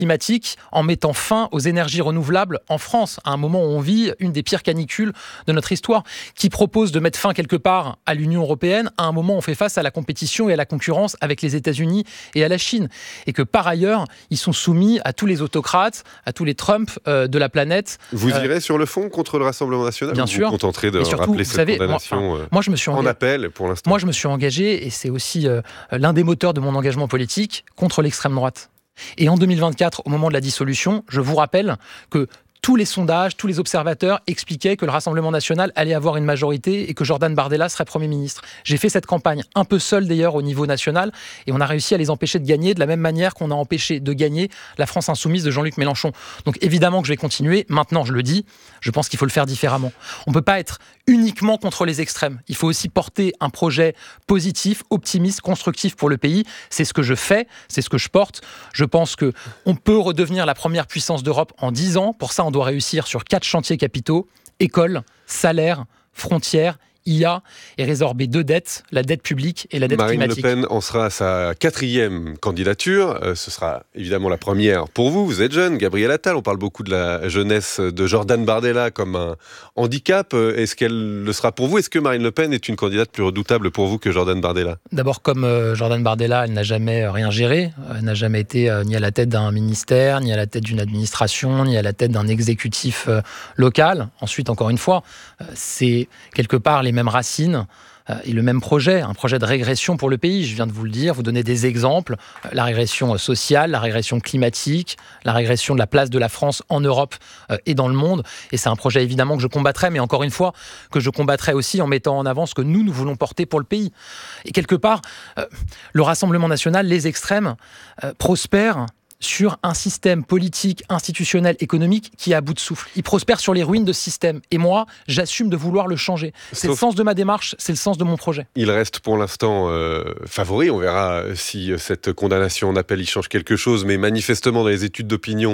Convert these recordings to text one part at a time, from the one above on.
climatique en mettant fin aux énergies renouvelables en France, à un moment où on vit une des pires canicules de notre histoire, qui propose de mettre fin quelque part à l'Union européenne, à un moment où on fait face à la compétition et à la concurrence avec les États-Unis et à la Chine, et que par ailleurs, ils sont soumis à tous les autocrates, à tous les Trump de la planète. Vous irez sur le fond contre le Rassemblement national, bien ou sûr. vous contenterez de surtout, rappeler cette condamnation moi, je me suis en appel pour l'instant? Moi, je me suis engagé, et c'est aussi l'un des moteurs de mon engagement politique, contre l'extrême droite. Et en 2024, au moment de la dissolution, je vous rappelle que tous les sondages, tous les observateurs expliquaient que le Rassemblement national allait avoir une majorité et que Jordan Bardella serait Premier ministre. J'ai fait cette campagne un peu seul d'ailleurs au niveau national et on a réussi à les empêcher de gagner de la même manière qu'on a empêché de gagner la France insoumise de Jean-Luc Mélenchon. Donc évidemment que je vais continuer. Maintenant, je le dis, je pense qu'il faut le faire différemment. On ne peut pas être uniquement contre les extrêmes. Il faut aussi porter un projet positif, optimiste, constructif pour le pays. C'est ce que je fais, c'est ce que je porte. Je pense qu'on peut redevenir la première puissance d'Europe en 10 ans. Pour ça, on doit réussir sur 4 chantiers capitaux: école, salaire, frontières, IA, et résorber 2 dettes, la dette publique et la dette climatique. Marine Le Pen en sera à sa 4e candidature. Ce sera évidemment la première pour vous. Vous êtes jeune, Gabriel Attal. On parle beaucoup de la jeunesse de Jordan Bardella comme un handicap. Est-ce qu'elle le sera pour vous? Est-ce que Marine Le Pen est une candidate plus redoutable pour vous que Jordan Bardella? D'abord, comme Jordan Bardella, elle n'a jamais rien géré. Elle n'a jamais été ni à la tête d'un ministère, ni à la tête d'une administration, ni à la tête d'un exécutif local. Ensuite, encore une fois, c'est quelque part les mêmes racines et le même projet, un projet de régression pour le pays. Je viens de vous le dire, vous donner des exemples: la régression sociale, la régression climatique, la régression de la place de la France en Europe et dans le monde. Et c'est un projet évidemment que je combattrai, mais encore une fois, que je combattrai aussi en mettant en avant ce que nous voulons porter pour le pays. Et quelque part, le Rassemblement national, les extrêmes, prospèrent sur un système politique, institutionnel, économique qui est à bout de souffle. Il prospère sur les ruines de ce système. Et moi, j'assume de vouloir le changer. C'est le sens de ma démarche, c'est le sens de mon projet. Il reste pour l'instant favori. On verra si cette condamnation en appel y change quelque chose. Mais manifestement, dans les études d'opinion,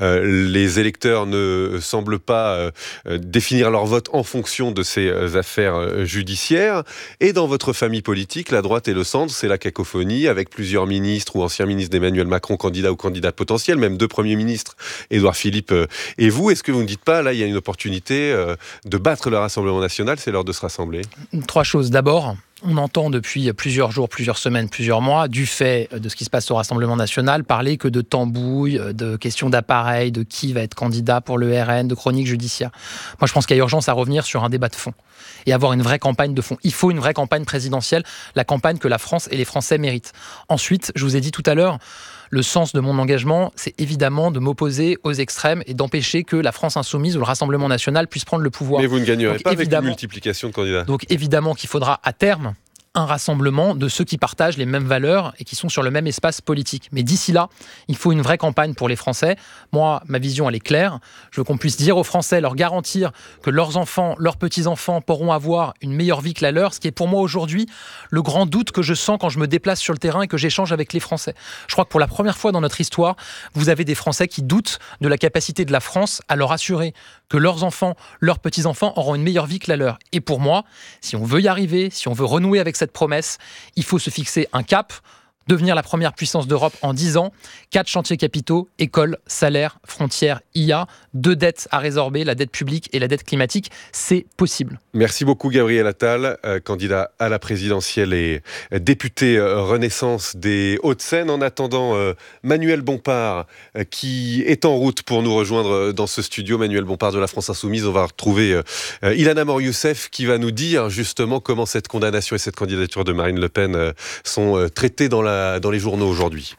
les électeurs ne semblent pas définir leur vote en fonction de ces affaires judiciaires. Et dans votre famille politique, la droite et le centre, c'est la cacophonie, avec plusieurs ministres ou anciens ministres d'Emmanuel Macron, candidats ou candidat potentiel, même 2 premiers ministres, Édouard Philippe et vous. Est-ce que vous ne dites pas, là, il y a une opportunité de battre le Rassemblement national, c'est l'heure de se rassembler? 3 choses. D'abord, on entend depuis plusieurs jours, plusieurs semaines, plusieurs mois, du fait de ce qui se passe au Rassemblement national, parler que de tambouilles, de questions d'appareil, de qui va être candidat pour le RN, de chroniques judiciaires. Moi, je pense qu'il y a urgence à revenir sur un débat de fond et avoir une vraie campagne de fond. Il faut une vraie campagne présidentielle, la campagne que la France et les Français méritent. Ensuite, je vous ai dit tout à l'heure, le sens de mon engagement, c'est évidemment de m'opposer aux extrêmes et d'empêcher que la France insoumise ou le Rassemblement national puisse prendre le pouvoir. Mais vous ne gagnerez pas avec une multiplication de candidats. Donc évidemment qu'il faudra à terme un rassemblement de ceux qui partagent les mêmes valeurs et qui sont sur le même espace politique. Mais d'ici là, il faut une vraie campagne pour les Français. Moi, ma vision, elle est claire. Je veux qu'on puisse dire aux Français, leur garantir que leurs enfants, leurs petits-enfants pourront avoir une meilleure vie que la leur, ce qui est pour moi aujourd'hui le grand doute que je sens quand je me déplace sur le terrain et que j'échange avec les Français. Je crois que pour la première fois dans notre histoire, vous avez des Français qui doutent de la capacité de la France à leur assurer que leurs enfants, leurs petits-enfants auront une meilleure vie que la leur. Et pour moi, si on veut y arriver, si on veut renouer avec cette promesse, il faut se fixer un cap, devenir la première puissance d'Europe en 10 ans, 4 chantiers capitaux, école, salaire, frontières, IA, 2 dettes à résorber, la dette publique et la dette climatique, c'est possible. Merci beaucoup Gabriel Attal, candidat à la présidentielle et député Renaissance des Hauts-de-Seine. En attendant, Manuel Bompard qui est en route pour nous rejoindre dans ce studio. Manuel Bompard de la France Insoumise. On va retrouver Ilham Amour-Youssef qui va nous dire justement comment cette condamnation et cette candidature de Marine Le Pen sont traitées dans les journaux aujourd'hui.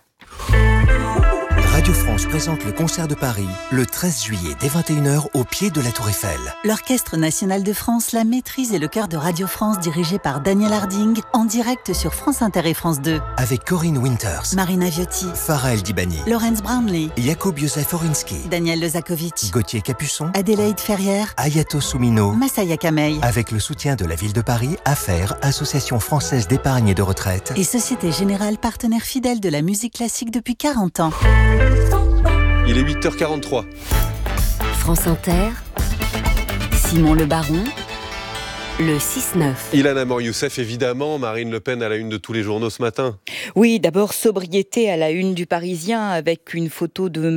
Radio France présente le concert de Paris le 13 juillet dès 21h au pied de la Tour Eiffel. L'Orchestre national de France, la maîtrise et le chœur de Radio France dirigé par Daniel Harding en direct sur France Inter et France 2. Avec Corinne Winters, Marina Viotti, Farah El Dibani, Laurence Brownlee, Jakub Józef Orinski, Daniel Lezakovic, Gauthier Capuçon, Adélaïde Ferrière, Ayato Soumino, Massaya Kamei. Avec le soutien de la ville de Paris, AFER, Association française d'épargne et de retraite, et Société Générale, partenaire fidèle de la musique classique depuis 40 ans. Il est 8h43. France Inter, Simon Le Baron, le 6-9. Ilham Amour-Youssef, évidemment, Marine Le Pen à la une de tous les journaux ce matin. Oui, d'abord sobriété à la une du Parisien avec une photo de